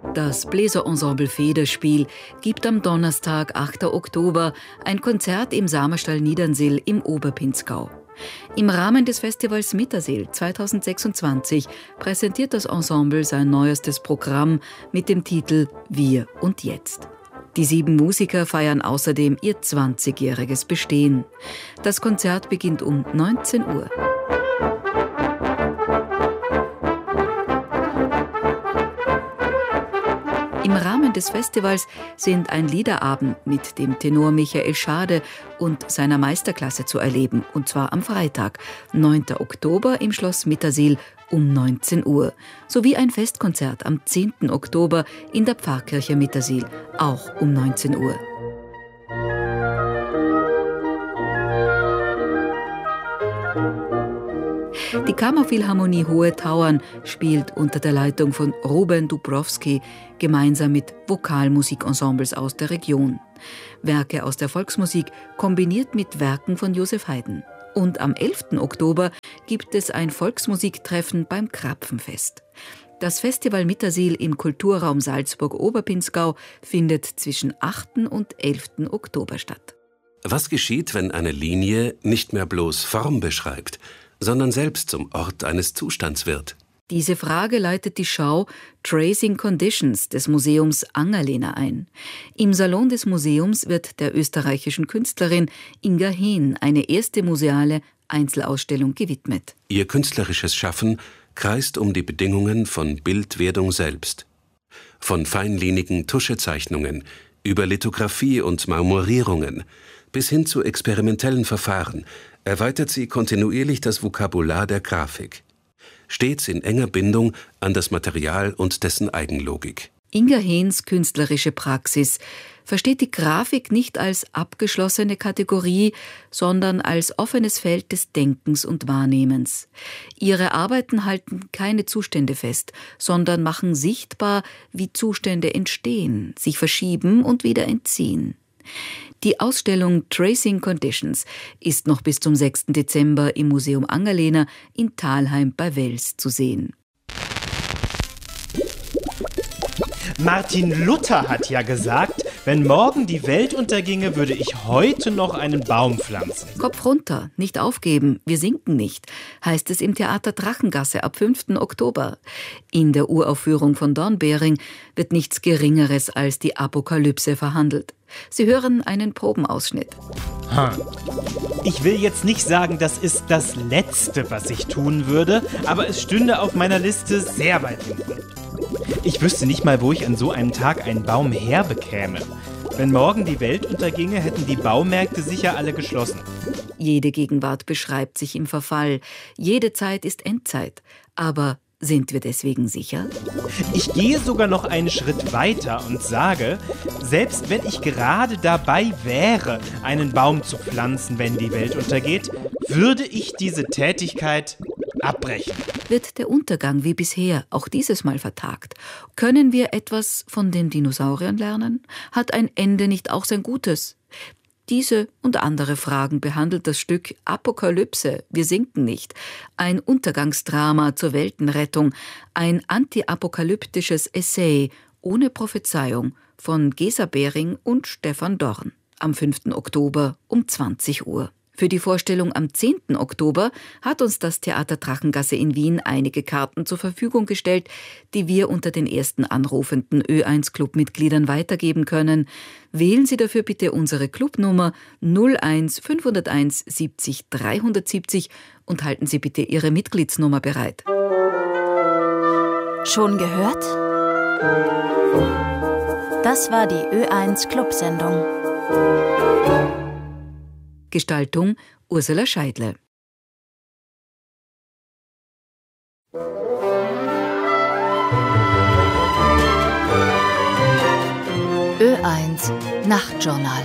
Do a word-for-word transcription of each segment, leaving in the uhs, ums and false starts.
Das Bläserensemble Federspiel gibt am Donnerstag, achter Oktober, ein Konzert im Samerstall Niedernsill im Oberpinzgau. Im Rahmen des Festivals Mittersill zweitausendsechsundzwanzig präsentiert das Ensemble sein neuestes Programm mit dem Titel Wir und Jetzt. Die sieben Musiker feiern außerdem ihr zwanzigjähriges Bestehen. Das Konzert beginnt um neunzehn Uhr. Im Rahmen des Festivals sind ein Liederabend mit dem Tenor Michael Schade und seiner Meisterklasse zu erleben, und zwar am Freitag, neunter Oktober im Schloss Mittersill um neunzehn Uhr, sowie ein Festkonzert am zehnten Oktober in der Pfarrkirche Mittersill, auch um neunzehn Uhr. Die Kammerphilharmonie Hohe Tauern spielt unter der Leitung von Ruben Dubrowski gemeinsam mit Vokalmusikensembles aus der Region. Werke aus der Volksmusik kombiniert mit Werken von Joseph Haydn. Und am elften Oktober gibt es ein Volksmusiktreffen beim Krapfenfest. Das Festival Mittersill im Kulturraum Salzburg-Oberpinzgau findet zwischen achten und elften Oktober statt. Was geschieht, wenn eine Linie nicht mehr bloß Form beschreibt, sondern selbst zum Ort eines Zustands wird? Diese Frage leitet die Schau Tracing Conditions des Museums Angerlehner ein. Im Salon des Museums wird der österreichischen Künstlerin Inga Hehn eine erste museale Einzelausstellung gewidmet. Ihr künstlerisches Schaffen kreist um die Bedingungen von Bildwerdung selbst. Von feinlinigen Tuschezeichnungen über Lithografie und Marmorierungen bis hin zu experimentellen Verfahren erweitert sie kontinuierlich das Vokabular der Grafik. Stets in enger Bindung an das Material und dessen Eigenlogik. Inga Hehns künstlerische Praxis versteht die Grafik nicht als abgeschlossene Kategorie, sondern als offenes Feld des Denkens und Wahrnehmens. Ihre Arbeiten halten keine Zustände fest, sondern machen sichtbar, wie Zustände entstehen, sich verschieben und wieder entziehen. Die Ausstellung Tracing Conditions ist noch bis zum sechsten Dezember im Museum Angerlehner in Thalheim bei Wels zu sehen. Martin Luther hat ja gesagt, wenn morgen die Welt unterginge, würde ich heute noch einen Baum pflanzen. Kopf runter, nicht aufgeben, wir sinken nicht, heißt es im Theater Drachengasse ab fünften Oktober. In der Uraufführung von Dornbering wird nichts Geringeres als die Apokalypse verhandelt. Sie hören einen Probenausschnitt. Hm. Ich will jetzt nicht sagen, das ist das Letzte, was ich tun würde, aber es stünde auf meiner Liste sehr weit hinten. Ich wüsste nicht mal, wo ich an so einem Tag einen Baum herbekäme. Wenn morgen die Welt unterginge, hätten die Baumärkte sicher alle geschlossen. Jede Gegenwart beschreibt sich im Verfall. Jede Zeit ist Endzeit. Aber sind wir deswegen sicher? Ich gehe sogar noch einen Schritt weiter und sage, selbst wenn ich gerade dabei wäre, einen Baum zu pflanzen, wenn die Welt untergeht, würde ich diese Tätigkeit abbrechen. Wird der Untergang wie bisher auch dieses Mal vertagt? Können wir etwas von den Dinosauriern lernen? Hat ein Ende nicht auch sein Gutes? Diese und andere Fragen behandelt das Stück Apokalypse, wir sinken nicht, ein Untergangsdrama zur Weltenrettung, ein antiapokalyptisches Essay ohne Prophezeiung von Gesa Behring und Stefan Dorn am fünften Oktober um zwanzig Uhr. Für die Vorstellung am zehnten Oktober hat uns das Theater Drachengasse in Wien einige Karten zur Verfügung gestellt, die wir unter den ersten anrufenden Ö eins Clubmitgliedern weitergeben können. Wählen Sie dafür bitte unsere Clubnummer null eins fünfhunderteins siebzig dreihundertsiebzig und halten Sie bitte Ihre Mitgliedsnummer bereit. Schon gehört? Das war die Ö eins Clubsendung. Gestaltung Ursula Scheidle. Ö eins Nachtjournal.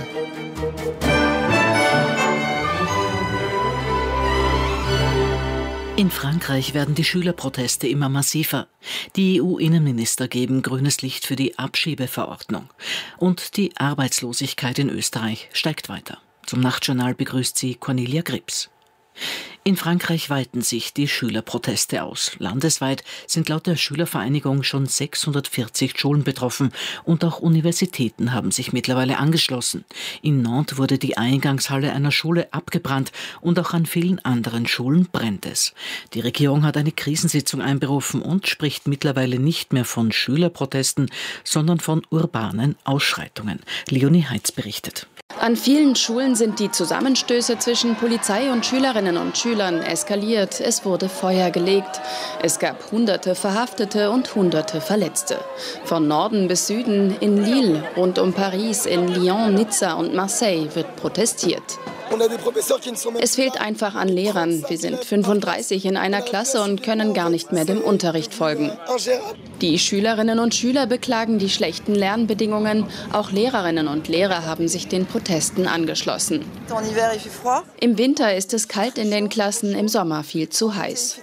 In Frankreich werden die Schülerproteste immer massiver. Die E U-Innenminister geben grünes Licht für die Abschiebeverordnung. Und die Arbeitslosigkeit in Österreich steigt weiter. Zum Nachtjournal begrüßt sie Cornelia Grips. In Frankreich weiten sich die Schülerproteste aus. Landesweit sind laut der Schülervereinigung schon sechshundertvierzig Schulen betroffen und auch Universitäten haben sich mittlerweile angeschlossen. In Nantes wurde die Eingangshalle einer Schule abgebrannt und auch an vielen anderen Schulen brennt es. Die Regierung hat eine Krisensitzung einberufen und spricht mittlerweile nicht mehr von Schülerprotesten, sondern von urbanen Ausschreitungen. Leonie Heitz berichtet. An vielen Schulen sind die Zusammenstöße zwischen Polizei und Schülerinnen und Schülern eskaliert. Es wurde Feuer gelegt. Es gab hunderte Verhaftete und hunderte Verletzte. Von Norden bis Süden, in Lille, rund um Paris, in Lyon, Nizza und Marseille wird protestiert. Es fehlt einfach an Lehrern. Wir sind fünfunddreißig in einer Klasse und können gar nicht mehr dem Unterricht folgen. Die Schülerinnen und Schüler beklagen die schlechten Lernbedingungen. Auch Lehrerinnen und Lehrer haben sich den Protesten angeschlossen. Im Winter ist es kalt in den Klassen, im Sommer viel zu heiß.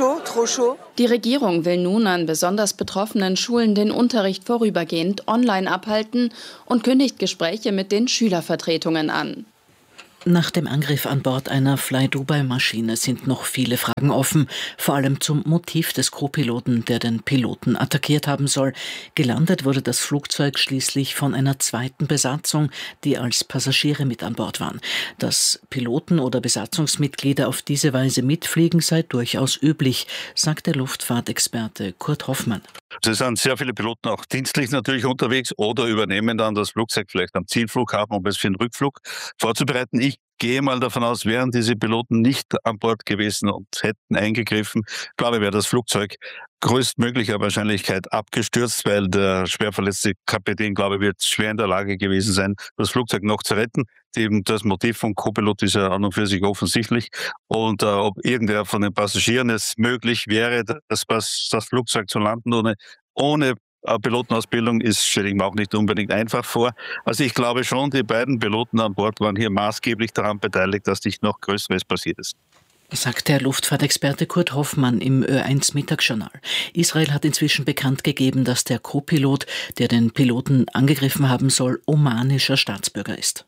Die Regierung will nun an besonders betroffenen Schulen den Unterricht vorübergehend online abhalten und kündigt Gespräche mit den Schülervertretungen an. Nach dem Angriff an Bord einer Fly-Dubai-Maschine sind noch viele Fragen offen, vor allem zum Motiv des Co-Piloten, der den Piloten attackiert haben soll. Gelandet wurde das Flugzeug schließlich von einer zweiten Besatzung, die als Passagiere mit an Bord waren. Dass Piloten oder Besatzungsmitglieder auf diese Weise mitfliegen, sei durchaus üblich, sagt der Luftfahrtexperte Kurt Hoffmann. Es sind sehr viele Piloten auch dienstlich natürlich unterwegs oder übernehmen dann das Flugzeug vielleicht am Zielflughafen, um es für den Rückflug vorzubereiten. Ich gehe mal davon aus, wären diese Piloten nicht an Bord gewesen und hätten eingegriffen, glaube ich, wäre das Flugzeug größtmöglicher Wahrscheinlichkeit abgestürzt, weil der schwerverletzte Kapitän, glaube ich, wird schwer in der Lage gewesen sein, das Flugzeug noch zu retten. Eben das Motiv vom Co-Pilot ist ja an und für sich offensichtlich. Und äh, ob irgendwer von den Passagieren es möglich wäre, das, das Flugzeug zu landen ohne, ohne Pilotenausbildung, ist, stelle ich mir auch nicht unbedingt einfach vor. Also ich glaube schon, die beiden Piloten an Bord waren hier maßgeblich daran beteiligt, dass nicht noch Größeres passiert ist. Sagt der Luftfahrtexperte Kurt Hoffmann im Ö eins Mittagsjournal. Israel hat inzwischen bekannt gegeben, dass der Co-Pilot, der den Piloten angegriffen haben soll, omanischer Staatsbürger ist.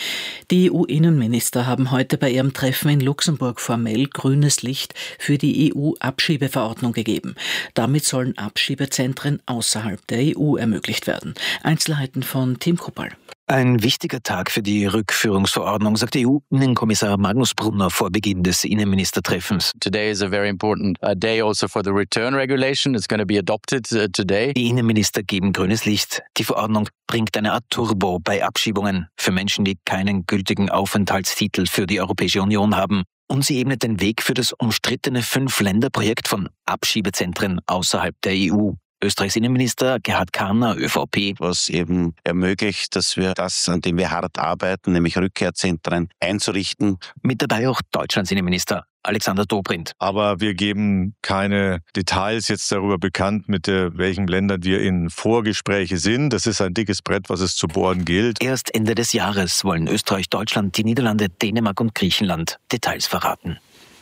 Die E U-Innenminister haben heute bei ihrem Treffen in Luxemburg formell grünes Licht für die E U-Abschiebeverordnung gegeben. Damit sollen Abschiebezentren außerhalb der E U ermöglicht werden. Einzelheiten von Tim Kuppal. Ein wichtiger Tag für die Rückführungsverordnung, sagt E U-Innenkommissar Magnus Brunner vor Beginn des Innenministertreffens. Today is a very important uh, day also for the return regulation. It's going to be adopted uh, today. Die Innenminister geben grünes Licht. Die Verordnung bringt eine Art Turbo bei Abschiebungen für Menschen, die keinen gültigen Aufenthaltstitel für die Europäische Union haben. Und sie ebnet den Weg für das umstrittene Fünf-Länder-Projekt von Abschiebezentren außerhalb der E U. Österreichs Innenminister Gerhard Karner, ÖVP. Was eben ermöglicht, dass wir das, an dem wir hart arbeiten, nämlich Rückkehrzentren einzurichten. Mit dabei auch Deutschlands Innenminister Alexander Dobrindt. Aber wir geben keine Details jetzt darüber bekannt, mit der, welchen Ländern wir in Vorgespräche sind. Das ist ein dickes Brett, was es zu bohren gilt. Erst Ende des Jahres wollen Österreich, Deutschland, die Niederlande, Dänemark und Griechenland Details verraten.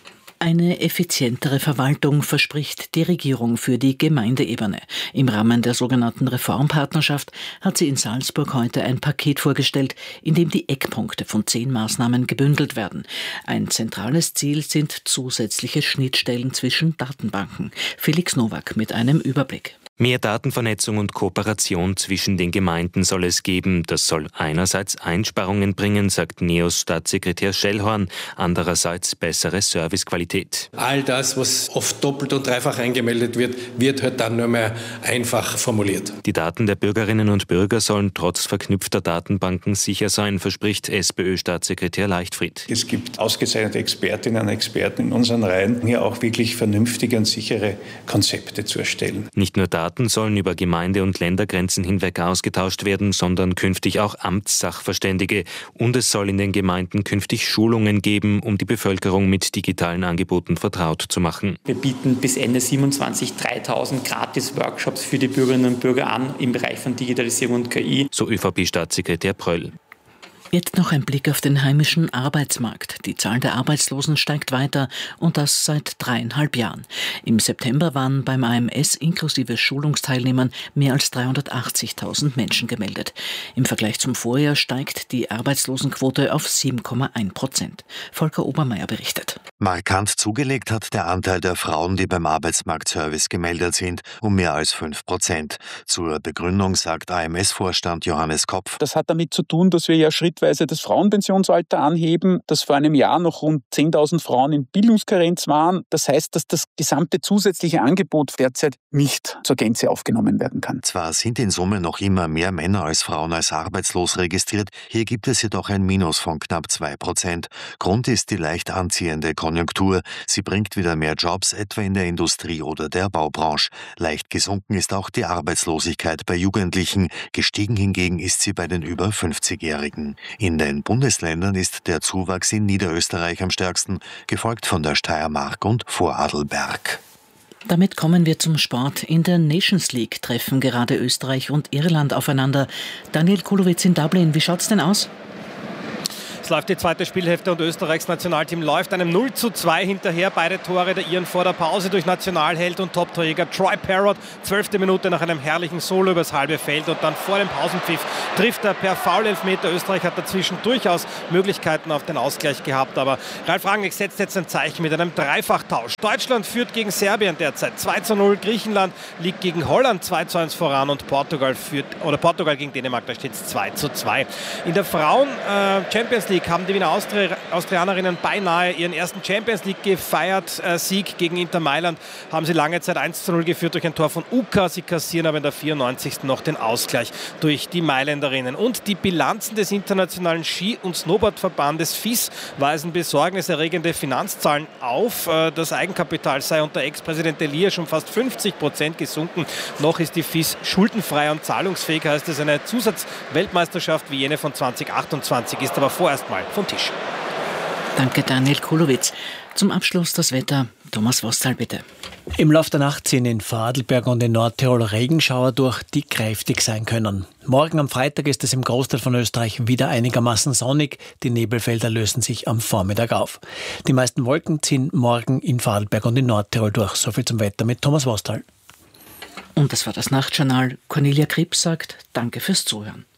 Eine effizientere Verwaltung verspricht die Regierung für die Gemeindeebene. Im Rahmen der sogenannten Reformpartnerschaft hat sie in Salzburg heute ein Paket vorgestellt, in dem die Eckpunkte von zehn Maßnahmen gebündelt werden. Ein zentrales Ziel sind zusätzliche Schnittstellen zwischen Datenbanken. Felix Nowak mit einem Überblick. Mehr Datenvernetzung und Kooperation zwischen den Gemeinden soll es geben. Das soll einerseits Einsparungen bringen, sagt N E O S-Staatssekretär Schellhorn, andererseits bessere Servicequalität. All das, was oft doppelt und dreifach eingemeldet wird, wird halt dann nur mehr einfach formuliert. Die Daten der Bürgerinnen und Bürger sollen trotz verknüpfter Datenbanken sicher sein, verspricht SPÖ-Staatssekretär Leichtfried. Es gibt ausgezeichnete Expertinnen und Experten in unseren Reihen, hier auch wirklich vernünftige und sichere Konzepte zu erstellen. Nicht nur Daten sollen über Gemeinde- und Ländergrenzen hinweg ausgetauscht werden, sondern künftig auch Amtssachverständige. Und es soll in den Gemeinden künftig Schulungen geben, um die Bevölkerung mit digitalen Angeboten vertraut zu machen. Wir bieten bis Ende siebenundzwanzig dreitausend Gratis-Workshops für die Bürgerinnen und Bürger an im Bereich von Digitalisierung und K I. So ÖVP-Staatssekretär Pröll. Jetzt noch ein Blick auf den heimischen Arbeitsmarkt. Die Zahl der Arbeitslosen steigt weiter und das seit dreieinhalb Jahren. Im September waren beim A M S inklusive Schulungsteilnehmern mehr als dreihundertachtzigtausend Menschen gemeldet. Im Vergleich zum Vorjahr steigt die Arbeitslosenquote auf sieben Komma eins Prozent. Volker Obermeier berichtet. Markant zugelegt hat der Anteil der Frauen, die beim Arbeitsmarktservice gemeldet sind, um mehr als fünf Prozent. Zur Begründung sagt A M S-Vorstand Johannes Kopf: Das hat damit zu tun, dass wir ja schrittweise das Frauenpensionsalter anheben, dass vor einem Jahr noch rund zehntausend Frauen in Bildungskarenz waren. Das heißt, dass das gesamte zusätzliche Angebot derzeit nicht zur Gänze aufgenommen werden kann. Zwar sind in Summe noch immer mehr Männer als Frauen als arbeitslos registriert, hier gibt es jedoch ein Minus von knapp zwei Prozent. Grund ist die leicht anziehende Konjunktur. Sie bringt wieder mehr Jobs, etwa in der Industrie oder der Baubranche. Leicht gesunken ist auch die Arbeitslosigkeit bei Jugendlichen. Gestiegen hingegen ist sie bei den über fünfzigjährigen. In den Bundesländern ist der Zuwachs in Niederösterreich am stärksten, gefolgt von der Steiermark und Vorarlberg. Damit kommen wir zum Sport. In der Nations League treffen gerade Österreich und Irland aufeinander. Daniel Kulowitz in Dublin, wie schaut's denn aus? Es läuft die zweite Spielhälfte und Österreichs Nationalteam läuft einem null zu zwei hinterher. Beide Tore der Iren vor der Pause durch Nationalheld und Top-Torjäger Troy Parrott. Zwölfte Minute nach einem herrlichen Solo übers halbe Feld und dann vor dem Pausenpfiff trifft er per Foul-Elfmeter. Österreich hat dazwischen durchaus Möglichkeiten auf den Ausgleich gehabt, aber Ralf Rangnick setzt jetzt ein Zeichen mit einem Dreifachtausch. Deutschland führt gegen Serbien derzeit zwei zu null. Griechenland liegt gegen Holland zwei zu eins voran und Portugal führt, oder Portugal gegen Dänemark, da steht es zwei zu zwei. In der Frauen-Champions League haben die Wiener Austri- Austrianerinnen beinahe ihren ersten Champions League gefeiert. Äh, Sieg gegen Inter Mailand haben sie lange Zeit eins zu null geführt durch ein Tor von Uka. Sie kassieren aber in der vierundneunzigsten noch den Ausgleich durch die Mailänderinnen. Und die Bilanzen des Internationalen Ski- und Snowboardverbandes F I S weisen besorgniserregende Finanzzahlen auf. Äh, das Eigenkapital sei unter Ex-Präsident Elias schon fast fünfzig Prozent gesunken. Noch ist die F I S schuldenfrei und zahlungsfähig, heißt es. Eine Zusatzweltmeisterschaft wie jene von zwanzig achtundzwanzig ist aber vorerst mal vom Tisch. Danke, Daniel Kulowitz. Zum Abschluss das Wetter. Thomas Wostal, bitte. Im Laufe der Nacht ziehen in Vorarlberg und in Nordtirol Regenschauer durch, die kräftig sein können. Morgen am Freitag ist es im Großteil von Österreich wieder einigermaßen sonnig. Die Nebelfelder lösen sich am Vormittag auf. Die meisten Wolken ziehen morgen in Vorarlberg und in Nordtirol durch. So viel zum Wetter mit Thomas Wostal. Und das war das Nachtjournal. Cornelia Kripp sagt Danke fürs Zuhören.